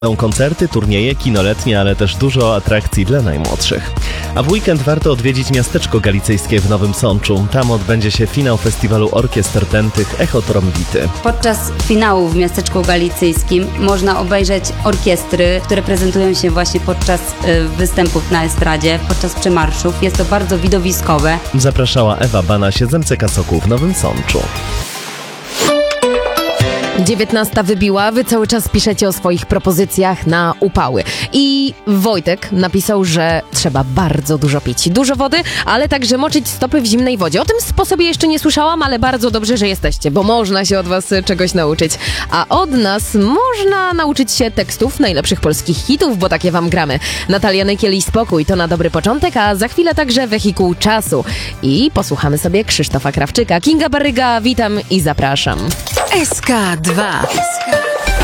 Są koncerty, turnieje, kino letnie, ale też dużo atrakcji dla najmłodszych. A w weekend warto odwiedzić miasteczko galicyjskie w Nowym Sączu. Tam odbędzie się finał festiwalu orkiestr tętych Echo Trombity. Podczas finału w miasteczku galicyjskim można obejrzeć orkiestry, które prezentują się właśnie podczas występów na estradzie, podczas przemarszów. Jest to bardzo widowiskowe. Zapraszała Ewa Banaś z MCK Sokół w Nowym Sączu. 19 wybiła, wy cały czas piszecie o swoich propozycjach na upały. I Wojtek napisał, że trzeba bardzo dużo pić. Dużo wody, ale także moczyć stopy w zimnej wodzie. O tym sposobie jeszcze nie słyszałam, ale bardzo dobrze, że jesteście, bo można się od was czegoś nauczyć. A od nas można nauczyć się tekstów najlepszych polskich hitów, bo takie wam gramy. Natalia Nykiel i Spokój to na dobry początek, a za chwilę także Wehikuł Czasu. I posłuchamy sobie Krzysztofa Krawczyka. Kinga Baryga, witam i zapraszam. SK2.